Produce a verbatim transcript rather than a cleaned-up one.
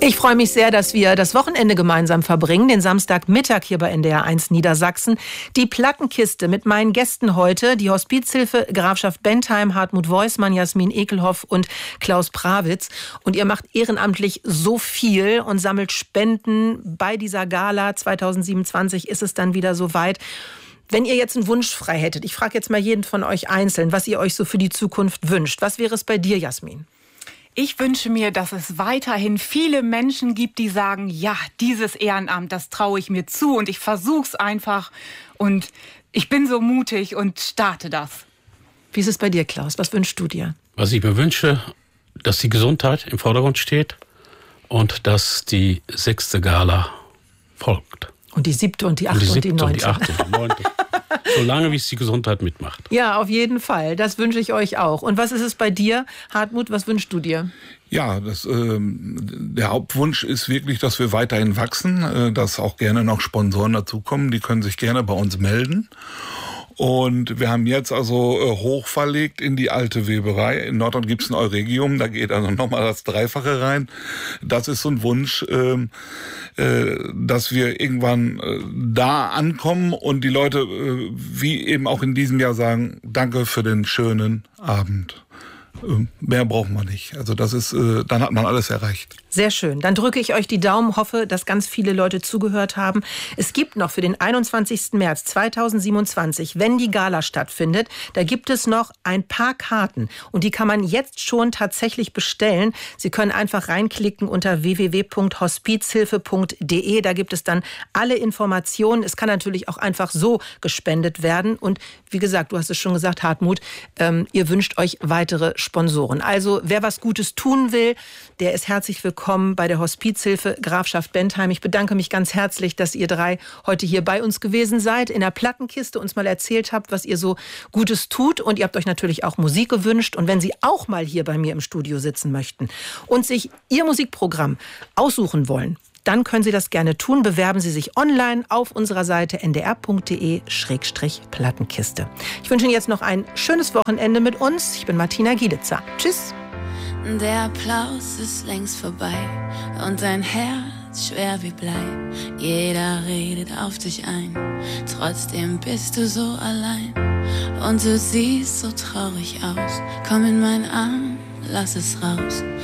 Ich freue mich sehr, dass wir das Wochenende gemeinsam verbringen, den Samstagmittag hier bei N D R eins Niedersachsen. Die Plattenkiste mit meinen Gästen heute, die Hospizhilfe Grafschaft Bentheim, Hartmut Weusmann, Jasmin Ekelhoff und Klaus Prawitz. Und ihr macht ehrenamtlich so viel und sammelt Spenden. Bei dieser Gala zweitausendsiebenundzwanzig ist es dann wieder soweit. Wenn ihr jetzt einen Wunsch frei hättet, ich frage jetzt mal jeden von euch einzeln, was ihr euch so für die Zukunft wünscht. Was wäre es bei dir, Jasmin? Ich wünsche mir, dass es weiterhin viele Menschen gibt, die sagen, ja, dieses Ehrenamt, das traue ich mir zu und ich versuch's einfach und ich bin so mutig und starte das. Wie ist es bei dir, Klaus? Was wünschst du dir? Was ich mir wünsche, dass die Gesundheit im Vordergrund steht und dass die sechste Gala folgt. Und die siebte und die achte und die neunte. Und die achte und die neunte. Solange wie es die Gesundheit mitmacht. Ja, auf jeden Fall. Das wünsche ich euch auch. Und was ist es bei dir, Hartmut? Was wünschst du dir? Ja, das, ähm, der Hauptwunsch ist wirklich, dass wir weiterhin wachsen, äh, dass auch gerne noch Sponsoren dazukommen. Die können sich gerne bei uns melden. Und wir haben jetzt also äh, hochverlegt in die alte Weberei. In Nordrhein gibt es ein Euregium, da geht also nochmal das Dreifache rein. Das ist so ein Wunsch, äh, äh, dass wir irgendwann äh, da ankommen und die Leute, äh, wie eben auch in diesem Jahr, sagen, danke für den schönen Abend. Äh, mehr brauchen wir nicht. Also das ist, äh, dann hat man alles erreicht. Sehr schön. Dann drücke ich euch die Daumen, hoffe, dass ganz viele Leute zugehört haben. Es gibt noch für den einundzwanzigsten März zweitausendsiebenundzwanzig, wenn die Gala stattfindet, da gibt es noch ein paar Karten. Und die kann man jetzt schon tatsächlich bestellen. Sie können einfach reinklicken unter w w w punkt hospizhilfe punkt d e. Da gibt es dann alle Informationen. Es kann natürlich auch einfach so gespendet werden. Und wie gesagt, du hast es schon gesagt, Hartmut, ähm, ihr wünscht euch weitere Sponsoren. Also wer was Gutes tun will, der ist herzlich willkommen bei der Hospizhilfe Grafschaft Bentheim. Ich bedanke mich ganz herzlich, dass ihr drei heute hier bei uns gewesen seid, in der Plattenkiste uns mal erzählt habt, was ihr so Gutes tut. Und ihr habt euch natürlich auch Musik gewünscht. Und wenn Sie auch mal hier bei mir im Studio sitzen möchten und sich Ihr Musikprogramm aussuchen wollen, dann können Sie das gerne tun. Bewerben Sie sich online auf unserer Seite n d r punkt d e slash plattenkiste. Ich wünsche Ihnen jetzt noch ein schönes Wochenende mit uns. Ich bin Martina Gieditzer. Tschüss. Der Applaus ist längst vorbei und dein Herz schwer wie Blei. Jeder redet auf dich ein, trotzdem bist du so allein. Und du siehst so traurig aus, komm in meinen Arm, lass es raus.